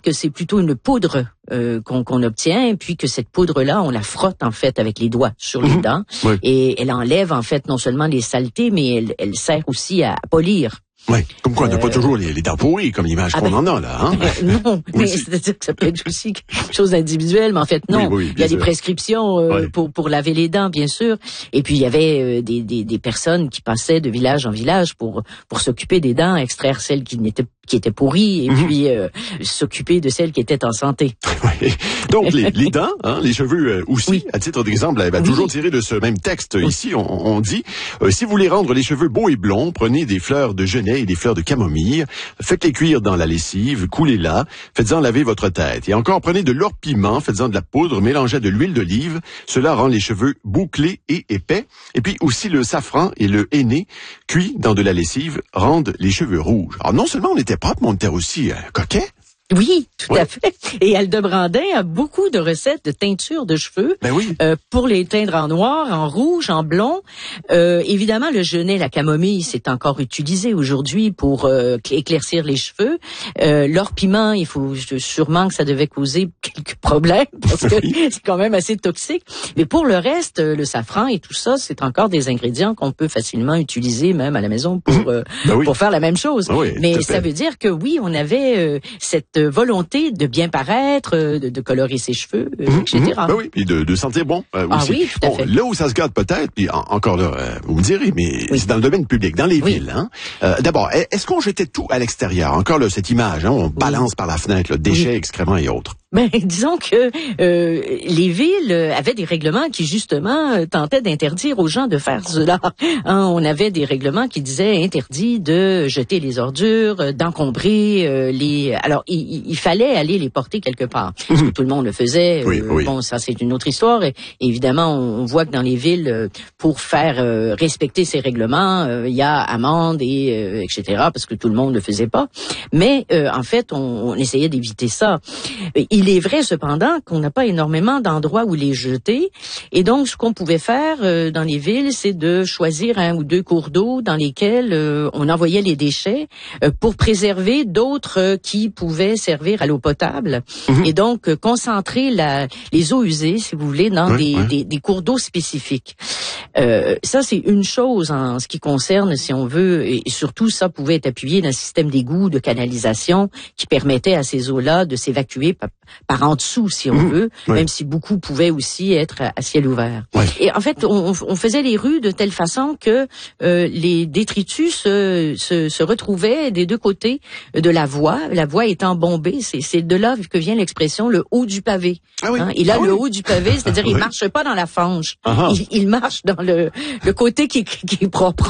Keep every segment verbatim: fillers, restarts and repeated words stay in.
que c'est plutôt une poudre euh, qu'on, qu'on obtient, puis que cette poudre-là, on la frotte en fait avec les doigts sur les mmh. dents, oui. et elle enlève en fait non seulement les saletés, mais elle, elle sert aussi à polir. Oui, comme quoi on n'a euh... pas toujours les, les dents pourries, comme l'image ah qu'on ben, en a là. Hein? Euh, non, oui, mais c'est-à-dire que ça peut être aussi quelque chose d'individuel, mais en fait non. Oui, oui, il y a sûr. des prescriptions euh, oui. pour pour laver les dents, bien sûr. Et puis il y avait euh, des, des des personnes qui passaient de village en village pour pour s'occuper des dents, extraire celles qui n'étaient qui étaient pourries et mmh. puis euh, s'occuper de celles qui étaient en santé. Oui. Donc les, les dents, hein, les cheveux euh, aussi. Oui. À titre d'exemple, elle va oui. toujours tirer de ce même texte. Oui. Ici, on, on dit euh, si vous voulez rendre les cheveux beaux et blonds, prenez des fleurs de genêt et des fleurs de camomille, faites-les cuire dans la lessive, coulez-la, faites-en laver votre tête. Et encore, prenez de l'or-piment, faites-en de la poudre, mélangez de l'huile d'olive, cela rend les cheveux bouclés et épais. Et puis aussi le safran et le henné, cuits dans de la lessive, rendent les cheveux rouges. Alors non seulement on était propre, mais on était aussi euh, coquet. Oui, tout oui. à fait. Et Aldebrandin a beaucoup de recettes de teinture de cheveux ben oui. euh, pour les teindre en noir, en rouge, en blond. Euh, évidemment, le genêt, la camomille, c'est encore utilisé aujourd'hui pour euh, éclaircir les cheveux. Euh, l'or-piment, il faut sûrement que ça devait causer quelques problèmes parce que oui. c'est quand même assez toxique. Mais pour le reste, le safran et tout ça, c'est encore des ingrédients qu'on peut facilement utiliser même à la maison pour euh, ben oui. pour faire la même chose. Ben oui, mais ça veut dire que oui, on avait euh, cette volonté de bien paraître, de, de colorer ses cheveux, euh, mmh, et cetera. Ben oui, puis de, de sentir bon euh, ah aussi. Oui, tout à bon, fait. Là où ça se gâte peut-être, puis en, encore là, euh, vous me direz, mais oui. c'est dans le domaine public, dans les oui. villes. Hein? Euh, d'abord, est-ce qu'on jetait tout à l'extérieur? Encore là, cette image, hein, on balance oui. par la fenêtre, là, déchets, oui. excréments et autres. Ben, disons que euh, les villes avaient des règlements qui, justement, tentaient d'interdire aux gens de faire cela. Hein, on avait des règlements qui disaient interdit de jeter les ordures, d'encombrer euh, les... Alors, il, il fallait aller les porter quelque part. Parce que tout le monde le faisait. Oui, euh, oui. Bon, ça, c'est une autre histoire. Et, évidemment, on, on voit que dans les villes, pour faire euh, respecter ces règlements, euh, il y a amende et euh, et cetera, parce que tout le monde le faisait pas. Mais, euh, en fait, on, on essayait d'éviter ça. Il est vrai, cependant, qu'on n'a pas énormément d'endroits où les jeter. Et donc, ce qu'on pouvait faire euh, dans les villes, c'est de choisir un ou deux cours d'eau dans lesquels euh, on envoyait les déchets euh, pour préserver d'autres euh, qui pouvaient servir à l'eau potable. Mmh. Et donc, euh, concentrer la, les eaux usées, si vous voulez, dans oui, des, oui. Des, des cours d'eau spécifiques. Euh, ça, c'est une chose en ce qui concerne, si on veut, et surtout, ça pouvait être appuyé d'un système d'égout, de canalisation qui permettait à ces eaux-là de s'évacuer par, par en dessous, si on mmh, veut, oui. même si beaucoup pouvaient aussi être à, à ciel ouvert. Oui. Et en fait, on, on faisait les rues de telle façon que euh, les détritus se, se, se retrouvaient des deux côtés de la voie, la voie étant bombée. C'est, c'est de là que vient l'expression le haut du pavé. Ah oui. Hein? Il a ah le oui. haut du pavé, c'est-à-dire oui. il marche pas dans la fange, uh-huh. il, il marche dans le, le côté qui, qui est propre.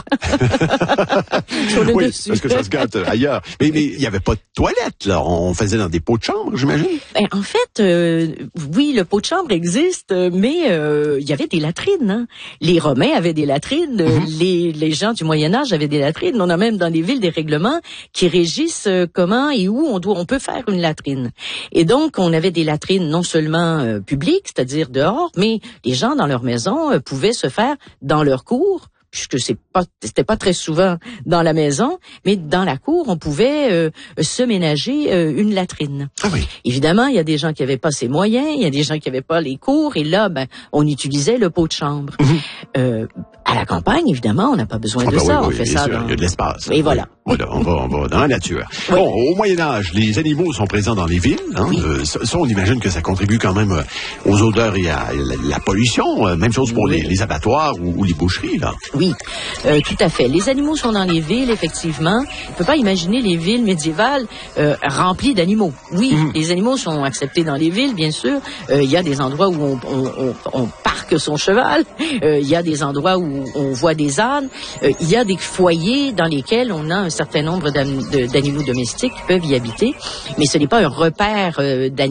Sur le oui, dessus. parce que ça se gâte ailleurs. Mais mais il y avait pas de toilette là, on faisait dans des pots de chambre, j'imagine. Ben, en fait, euh, oui, le pot de chambre existe, mais euh, il y avait des latrines. Hein. Les Romains avaient des latrines, mm-hmm. les les gens du Moyen Âge avaient des latrines. On a même dans les villes des règlements qui régissent euh, comment et où on doit, on peut faire une latrine. Et donc, on avait des latrines non seulement euh, publiques, c'est-à-dire dehors, mais les gens dans leur maison euh, pouvaient se faire dans leur cour, puisque c'est pas, c'était pas très souvent dans la maison, mais dans la cour, on pouvait euh, se ménager euh, une latrine. Ah oui. Évidemment, il y a des gens qui avaient pas ces moyens, il y a des gens qui avaient pas les cours, et là, ben, on utilisait le pot de chambre. Mmh. Euh, à la campagne, évidemment, on n'a pas besoin ah de ben ça, oui, on oui, fait ça sûr, dans... il y a de l'espace. Et voilà. Oui. Voilà, on va, on va dans la nature. Oui. Bon, au Moyen-Âge, les animaux sont présents dans les villes. Hein? Oui. Euh, ça, on imagine que ça contribue quand même aux odeurs et à la, la pollution. Même chose pour oui. les, les abattoirs ou, ou les boucheries, là. Oui, euh, tout à fait. Les animaux sont dans les villes, effectivement. On ne peut pas imaginer les villes médiévales euh, remplies d'animaux. Oui, mmh. les animaux sont acceptés dans les villes, bien sûr. Euh, il y a des endroits où on, on, on, on parque son cheval. Euh, il y a des endroits où on voit des ânes. Euh, il y a des foyers dans lesquels on a un certain nombre d'animaux domestiques qui peuvent y habiter. Mais ce n'est pas un repère euh, d'animaux.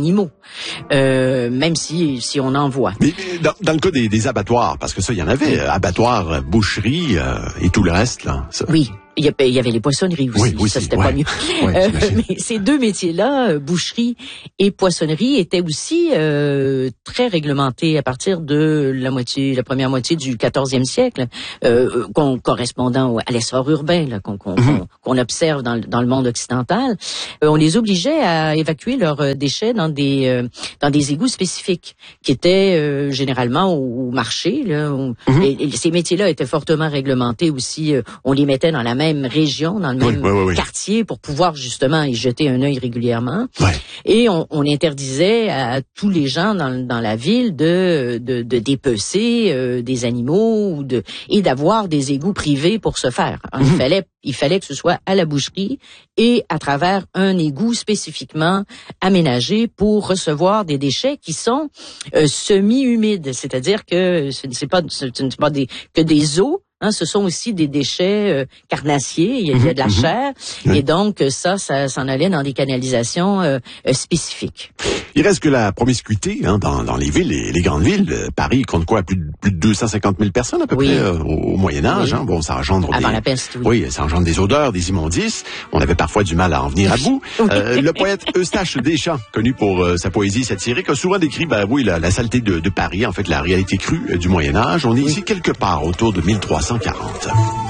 euh, même si si on en voit. Mais, mais dans, dans le cas des, des abattoirs, parce que ça, il y en avait, euh, abattoirs, boucheries euh, et tout le reste, là. Ça. Oui. Il y, avait, il y avait les poissonneries aussi, oui, oui, ça c'était ouais. pas mieux. Ouais, euh, mais ces deux métiers-là, euh, boucherie et poissonnerie, étaient aussi euh, très réglementés à partir de la moitié, la première moitié du quatorzième siècle, euh, qu'on, correspondant à l'essor urbain là, qu'on, qu'on, mm-hmm. qu'on observe dans, dans le monde occidental. Euh, on les obligeait à évacuer leurs déchets dans des euh, dans des égouts spécifiques, qui étaient euh, généralement au, au marché. Là, où, mm-hmm. et, et ces métiers-là étaient fortement réglementés aussi. Euh, on les mettait dans la même même région, dans le même oui, oui, oui. quartier, pour pouvoir justement y jeter un œil régulièrement. Ouais. Et on, on interdisait à tous les gens dans, dans la ville de, de, de dépecer euh, des animaux ou de, et d'avoir des égouts privés pour se faire. Alors, mm-hmm. Il fallait, il fallait que ce soit à la boucherie et à travers un égout spécifiquement aménagé pour recevoir des déchets qui sont euh, semi-humides, c'est-à-dire que ce n'est pas, ce ne sont pas des, que des eaux. Hein, ce sont aussi des déchets euh, carnassiers, il y, a, il y a de la chair, mmh. et donc ça, ça s'en allait dans des canalisations euh, euh, spécifiques. Il reste que la promiscuité hein, dans, dans les villes, les, les grandes villes. Paris compte quoi, plus de, plus de deux cent cinquante mille personnes à peu oui. près euh, au, au Moyen Âge. Oui. Hein. Bon, ça engendre avant des... la peste. Oui. oui, ça engendre des odeurs, des immondices. On avait parfois du mal à en venir à bout. Oui. Euh, le poète Eustache Deschamps, connu pour euh, sa poésie satirique, a souvent décrit, ben oui, la, la saleté de, de Paris, en fait, la réalité crue euh, du Moyen Âge. On est oui. ici quelque part autour de mille trois cent quarante.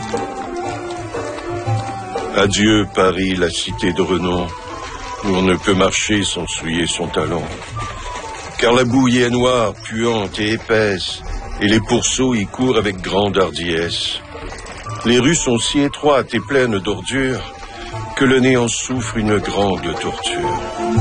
Adieu Paris, la cité de renom, où on ne peut marcher sans souiller son talon. Car la boue y est noire, puante et épaisse, et les pourceaux y courent avec grande hardiesse. Les rues sont si étroites et pleines d'ordures que le néant souffre une grande torture.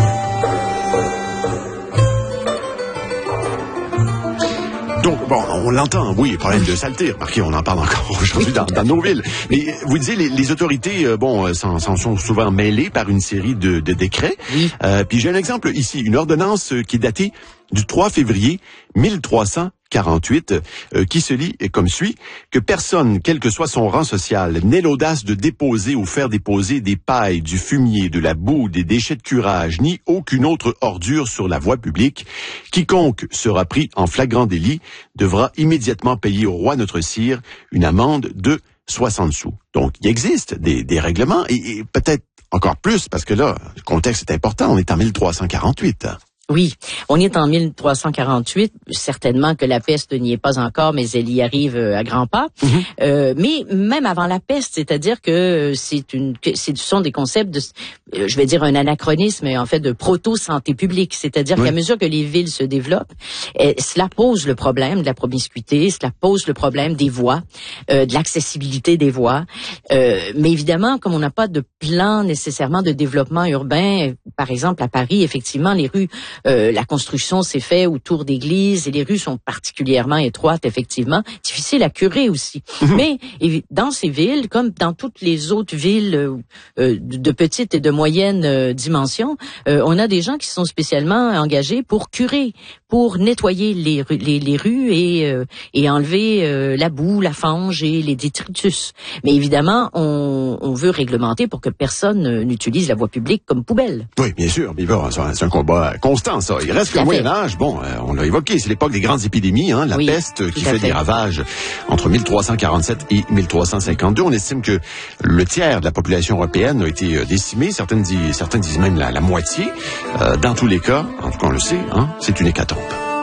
Donc, bon, on l'entend, oui, problème de saleté. Remarquez, on en parle encore aujourd'hui dans, dans nos villes. Mais vous disiez, les, les autorités, euh, bon, s'en, s'en sont souvent mêlées par une série de, de décrets. Oui. Euh, puis j'ai un exemple ici, une ordonnance qui est datée du trois février mille trois cent quarante-huit, euh, qui se lit comme suit, que personne, quel que soit son rang social, n'ait l'audace de déposer ou faire déposer des pailles, du fumier, de la boue, des déchets de curage, ni aucune autre ordure sur la voie publique. Quiconque sera pris en flagrant délit devra immédiatement payer au roi notre sire une amende de soixante sous. Donc, il existe des, des règlements, et, et peut-être encore plus, parce que là, le contexte est important, on est en mille trois cent quarante-huit. Oui, on est en mille trois cent quarante-huit. Certainement que la peste n'y est pas encore, mais elle y arrive à grands pas. Mm-hmm. Euh, mais même avant la peste, c'est-à-dire que c'est une, que ce sont des concepts de, je vais dire un anachronisme, en fait, de proto-santé publique. C'est-à-dire oui. qu'à mesure que les villes se développent, eh, cela pose le problème de la promiscuité, cela pose le problème des voies, euh, de l'accessibilité des voies. Euh, mais évidemment, comme on n'a pas de plan nécessairement de développement urbain, par exemple à Paris, effectivement, les rues Euh, la construction s'est faite autour d'églises et les rues sont particulièrement étroites, effectivement, difficiles à curer aussi. Mmh. Mais dans ces villes, comme dans toutes les autres villes euh, de petite et de moyenne euh, dimension, euh, on a des gens qui sont spécialement engagés pour curer, pour nettoyer les, les, les rues et, euh, et enlever euh, la boue, la fange et les détritus. Mais évidemment, on, on veut réglementer pour que personne n'utilise la voie publique comme poubelle. Oui, bien sûr, mais bon, c'est un combat constant. Ça. Il reste que le Moyen Âge, bon, euh, on l'a évoqué, c'est l'époque des grandes épidémies, hein, la oui, peste qui fait, fait des ravages entre mille trois cent quarante-sept et mille trois cent cinquante-deux. On estime que le tiers de la population européenne a été euh, décimé, certains disent, certains disent même la, la moitié. Euh, dans tous les cas, en tout cas on le sait, hein, c'est une hécatombe.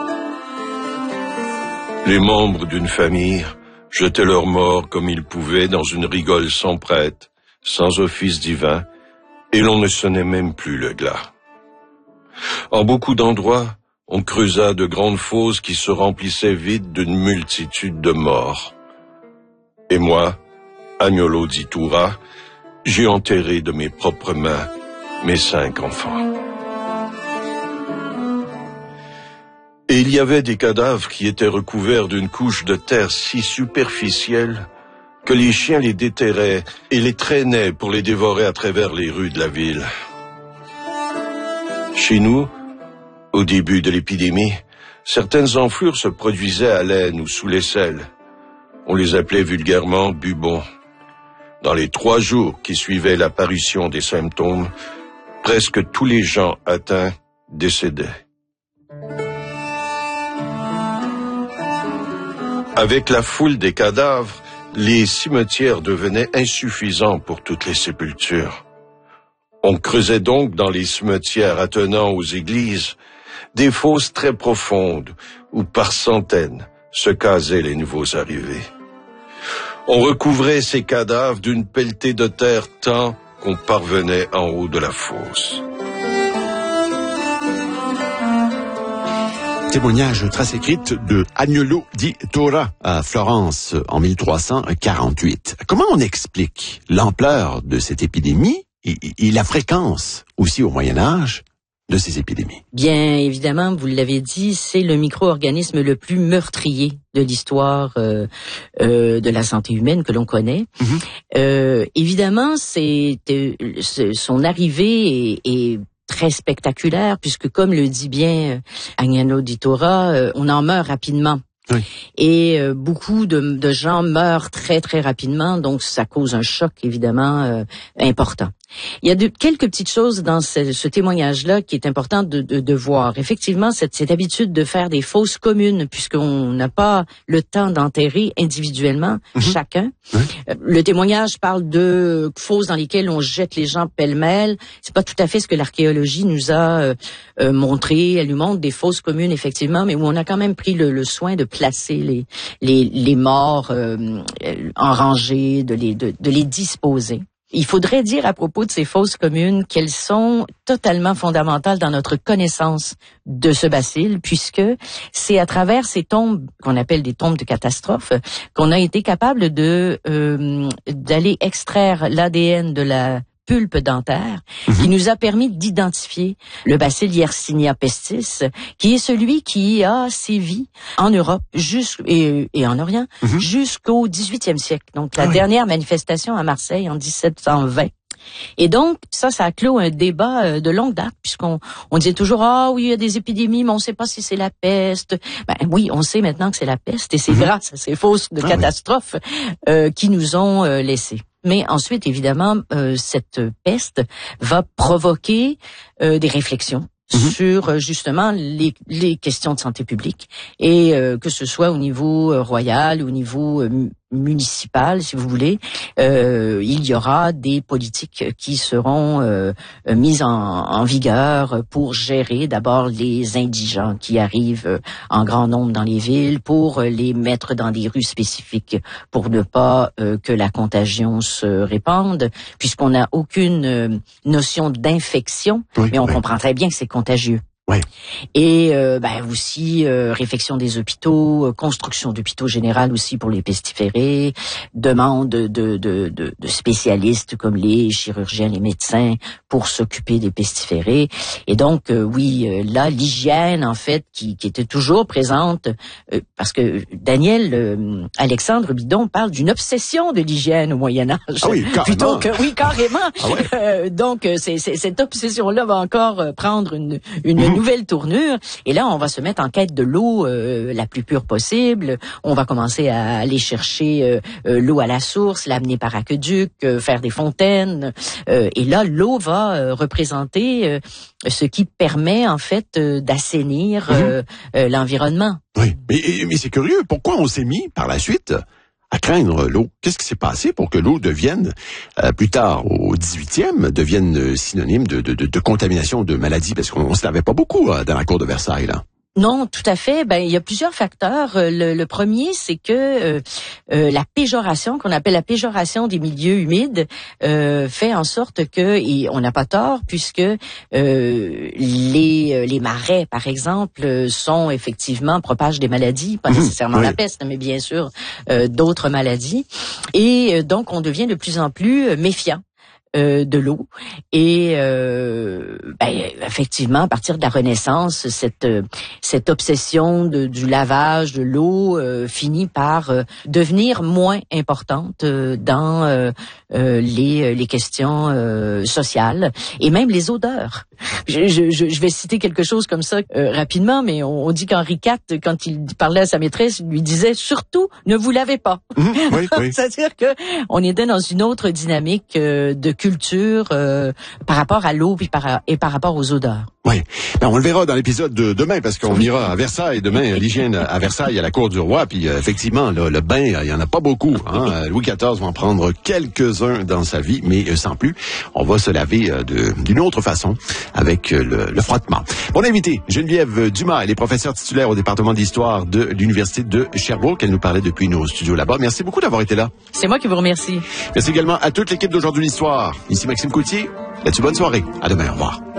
Les membres d'une famille jetaient leurs morts comme ils pouvaient dans une rigole sans prêtre, sans office divin, et l'on ne sonnait même plus le glas. En beaucoup d'endroits, on creusa de grandes fosses qui se remplissaient vite d'une multitude de morts. Et moi, Agnolo di Tura, j'ai enterré de mes propres mains mes cinq enfants. Et il y avait des cadavres qui étaient recouverts d'une couche de terre si superficielle que les chiens les déterraient et les traînaient pour les dévorer à travers les rues de la ville. Chez nous, au début de l'épidémie, certaines enflures se produisaient à l'aine ou sous l'aisselle. On les appelait vulgairement bubons. Dans les trois jours qui suivaient l'apparition des symptômes, presque tous les gens atteints décédaient. Avec la foule des cadavres, les cimetières devenaient insuffisants pour toutes les sépultures. On creusait donc dans les cimetières attenants aux églises des fosses très profondes où par centaines se casaient les nouveaux arrivés. On recouvrait ces cadavres d'une pelletée de terre tant qu'on parvenait en haut de la fosse. Témoignage trace écrite de Agnolo di Tora à Florence en mille trois cent quarante-huit. Comment on explique l'ampleur de cette épidémie et, et la fréquence aussi au Moyen Âge de ces épidémies? Bien évidemment, vous l'avez dit, c'est le micro-organisme le plus meurtrier de l'histoire euh, euh, de la santé humaine que l'on connaît. Mm-hmm. Euh, évidemment, c'est, euh, c'est son arrivée est, est très spectaculaire puisque, comme le dit bien Agnolo di Tora, euh, on en meurt rapidement. Oui. Et euh, beaucoup de, de gens meurent très très rapidement, donc ça cause un choc évidemment euh, important. Il y a de, quelques petites choses dans ce, ce témoignage-là qui est important de, de, de voir. Effectivement, cette, cette habitude de faire des fosses communes, puisqu'on n'a pas le temps d'enterrer individuellement mm-hmm. chacun. Oui. Le témoignage parle de fosses dans lesquelles on jette les gens pêle-mêle. C'est pas tout à fait ce que l'archéologie nous a euh, euh, montré. Elle nous montre des fosses communes, effectivement, mais où on a quand même pris le, le soin de placer les, les, les morts euh, en rangée, de les, de, de les disposer. Il faudrait dire à propos de ces fosses communes qu'elles sont totalement fondamentales dans notre connaissance de ce bacille, puisque c'est à travers ces tombes qu'on appelle des tombes de catastrophe qu'on a été capable de euh, d'aller extraire l'A D N de la pulpe dentaire, mmh. qui nous a permis d'identifier le bacille Yersinia pestis, qui est celui qui a sévi en Europe jusqu', et, et en Orient mmh. jusqu'au dix-huitième siècle. Donc, la ah oui. dernière manifestation à Marseille en dix-sept cent vingt. Et donc, ça, ça a clos un débat de longue date, puisqu'on on disait toujours, ah oui, il y a des épidémies, mais on ne sait pas si c'est la peste. Ben oui, on sait maintenant que c'est la peste, et c'est mmh. grâce à ces fosses de ah catastrophes oui. euh, qui nous ont euh, laissés. Mais ensuite, évidemment, euh, cette peste va provoquer euh, des réflexions mm-hmm. sur justement les, les questions de santé publique, et euh, que ce soit au niveau euh, royal ou au niveau euh, municipal, si vous voulez, euh, il y aura des politiques qui seront euh, mises en, en vigueur pour gérer d'abord les indigents qui arrivent en grand nombre dans les villes, pour les mettre dans des rues spécifiques pour ne pas euh, que la contagion se répande, puisqu'on n'a aucune euh, notion d'infection, oui, mais on oui. comprend très bien que c'est contagieux. Ouais. Et euh, ben aussi euh, réfection des hôpitaux, euh, construction d'hôpitaux généraux aussi pour les pestiférés, demande de, de, de, de spécialistes comme les chirurgiens, les médecins pour s'occuper des pestiférés. Et donc euh, oui, euh, là l'hygiène en fait qui, qui était toujours présente, euh, parce que Daniel euh, Alexandre Bidon parle d'une obsession de l'hygiène au Moyen Âge. Ah oui, carrément. Plutôt que oui carrément. Ah ouais. euh, donc c'est, c'est, cette obsession-là va encore prendre une, une mmh. nouvelle tournure, et là on va se mettre en quête de l'eau euh, la plus pure possible. On va commencer à aller chercher euh, euh, l'eau à la source, l'amener par aqueduc, euh, faire des fontaines, euh, et là l'eau va euh, représenter euh, ce qui permet en fait euh, d'assainir euh, euh, l'environnement. Oui, mais, mais c'est curieux, pourquoi on s'est mis par la suite à craindre l'eau? Qu'est-ce qui s'est passé pour que l'eau devienne, euh, plus tard, au dix-huitième, devienne synonyme de, de, de, de contamination, de maladie? Parce qu'on ne se lavait pas beaucoup euh, dans la cour de Versailles, là. Non, tout à fait. Ben, il y a plusieurs facteurs. Le, le premier, c'est que euh, euh, la péjoration, qu'on appelle la péjoration des milieux humides, euh, fait en sorte que, et on n'a pas tort, puisque euh, les les marais, par exemple, sont effectivement propagent des maladies, pas nécessairement oui. la peste, mais bien sûr euh, d'autres maladies, et donc on devient de plus en plus méfiant Euh, de l'eau, et euh, ben, effectivement à partir de la Renaissance, cette cette obsession de, du lavage de l'eau euh, finit par euh, devenir moins importante euh, dans euh, euh, les les questions euh, sociales, et même les odeurs. Je, je, je vais citer quelque chose comme ça euh, rapidement, mais on, on dit qu'Henri quatre, quand il parlait à sa maîtresse, il lui disait surtout ne vous lavez pas. Mmh, oui, oui. C'est-à-dire que on était dans une autre dynamique euh, de culture euh, par rapport à l'eau et par, et par rapport aux odeurs. Oui, ben, on le verra dans l'épisode de demain, parce qu'on ira à Versailles demain, l'hygiène à Versailles, à la cour du roi, puis euh, effectivement, là, le bain, il y en a pas beaucoup. Hein? Louis quatorze va en prendre quelques-uns dans sa vie, mais euh, sans plus. On va se laver euh, de, d'une autre façon, avec euh, le, le frottement. Mon invité, Geneviève Dumas, elle est professeure titulaire au département d'histoire de l'Université de Sherbrooke. Elle nous parlait depuis nos studios là-bas. Merci beaucoup d'avoir été là. C'est moi qui vous remercie. Merci également à toute l'équipe d'Aujourd'hui l'Histoire. Ici Maxime Coutier. Là-dessus, bonne soirée. À demain. Au revoir.